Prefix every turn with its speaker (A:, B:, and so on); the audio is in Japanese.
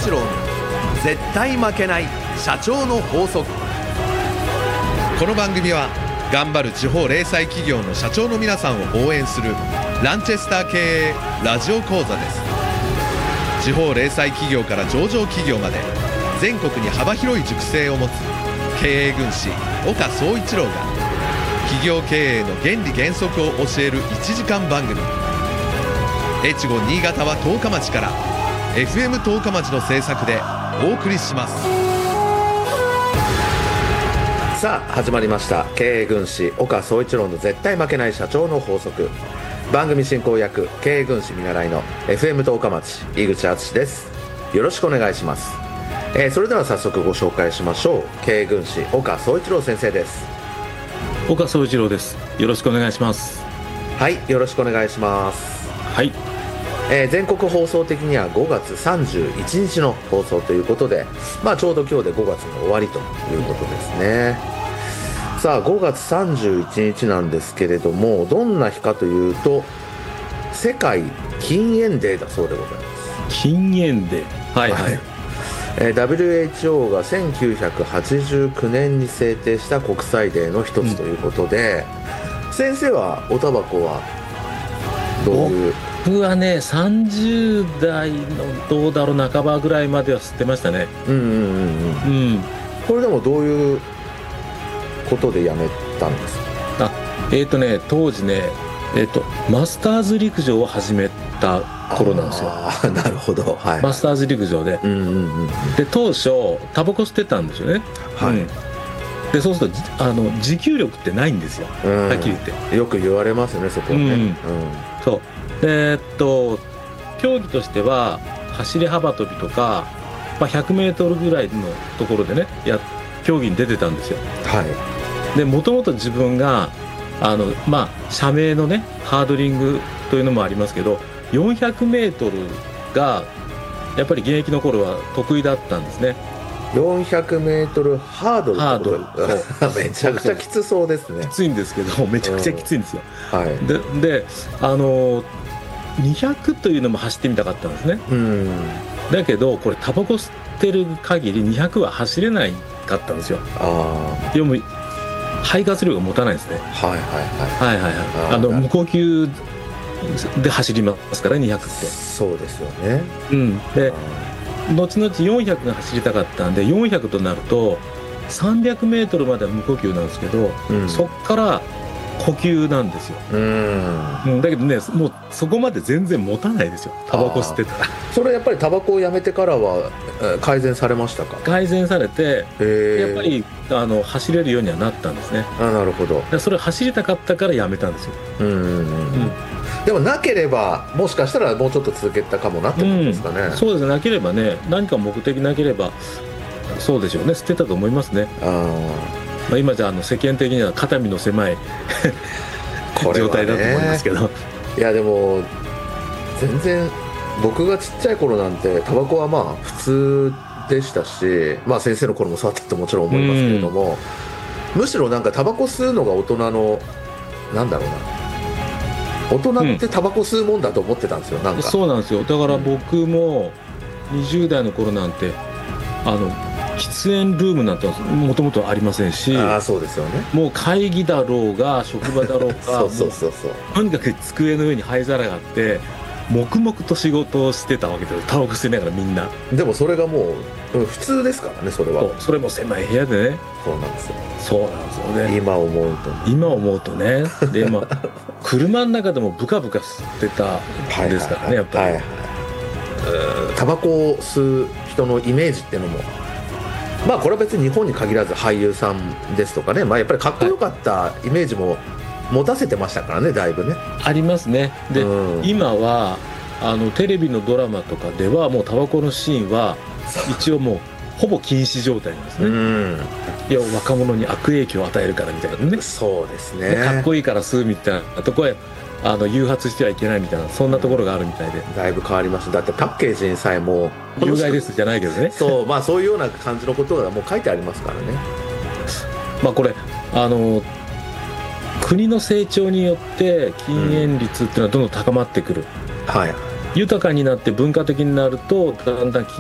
A: 一郎の絶対負けない社長の法則。この番組は頑張る地方零細企業の社長の皆さんを応援するランチェスター経営ラジオ講座です。地方零細企業から上場企業まで全国に幅広い熟成を持つ経営軍師岡総一郎が企業経営の原理原則を教える1時間番組。越後新潟は十日町から FM 十日町の制作でお送りします。
B: さあ始まりました、経営軍師岡総一郎の絶対負けない社長の法則。番組進行役経営軍師見習いの FM 十日町井口敦です。よろしくお願いします。それでは早速ご紹介しましょう。経営軍師岡総一郎先生です。
C: 岡総一郎です。よろしくお願いします。
B: はい、よろしくお願いします。
C: はい。
B: 全国放送的には5月31日の放送ということで、ちょうど今日で5月の終わりということですね。さあ5月31日なんですけれども、どんな日かというと世界禁煙デーだそうでございます。
C: 禁煙デー、はいはい、
B: WHO が1989年に制定した国際デーの一つということで、先生はおタバコはどういう？
C: 僕はね30代のどうだろう半ばぐらいまでは吸ってましたね。
B: これでもどういうことでやめたんですか？
C: 当時ね、マスターズ陸上を始めた頃なんですよ。
B: なるほど、はい、
C: マスターズ陸上で、で当初タバコ吸ってたんですよね。はい、でそうすると持久力ってないんですよ、はっきり言って。
B: よく言われますね、そこはね。
C: そう競技としては走り幅跳びとか、100メートルぐらいのところでね競技に出てたんですよ。はい。でもともと自分が社名のねハードリングというのもありますけど、400メートルがやっぱり現役の頃は得意だったんですね。400
B: メートルハードルめちゃくちゃきつそうですね。
C: きついんですけど、めちゃくちゃきついんですよ。
B: はい。
C: で200というのも走ってみたかったんですね。だけどこれタバコ吸ってる限り200は走れないかったんですよ。でも肺活量が持たないんですね。無呼吸で走りますから200って。
B: そうですよね。
C: で後々400が走りたかったんで、400となると300メートルまでは無呼吸なんですけど、そっから呼吸なんですよ。だけどね、もうそこまで全然持たないですよ、タバコ吸ってたら。
B: それやっぱりタバコをやめてからは改善されましたか？
C: 改善されて、やっぱり走れるようにはなったんですね。
B: なるほど。
C: それ走りたかったからやめたんですよ。
B: でもなければもしかしたらもうちょっと続けたかもなってことですかね。
C: そうですね、なければね、何か目的なければそうでしょうね、捨てたと思いますね。今じゃ世間的には肩身の狭い状態だと思いますけど。
B: いやでも全然僕がちっちゃい頃なんてタバコは普通でしたし、先生の頃もそうだったともちろん思いますけれども、むしろなんかタバコ吸うのが大人の大人ってタバコ吸うもんだと思ってたんですよ。なんか
C: そうなんですよ。だから僕も20代の頃なんて喫煙ルームなんてもともとありませんし、
B: そうですよね。
C: もう会議だろうが職場だろうがとにかく机の上に灰皿があって黙々と仕事をしてたわけですよ、タバコ吸いながらみんな。で
B: もそれがもう普通ですからね、それは。
C: それも狭い部屋でね。
B: そうなんですよ。
C: そうなんですよね。
B: 今思うとね。
C: で車の中でもブカブカ吸ってたんですからね、やっぱり。
B: タバコを吸う人のイメージっていうのもこれは別に日本に限らず俳優さんですとかね、やっぱりかっこよかったイメージも持たせてましたからね、だいぶね。
C: ありますね。で、今はテレビのドラマとかではもうタバコのシーンは一応もうほぼ禁止状態なんですね。いや若者に悪影響を与えるからみたいなね。
B: そうですね。
C: かっこいいから吸うみたいなとこへ誘発してはいけないみたいな、そんなところがあるみたいで。だ
B: いぶ変わりました。だってパッケージにさえも
C: 有害ですじゃないけどね。
B: そういうような感じのことがもう書いてありますからね。
C: これ国の成長によって禁煙率っていうのはどんどん高まってくる。豊かになって文化的になるとだんだん禁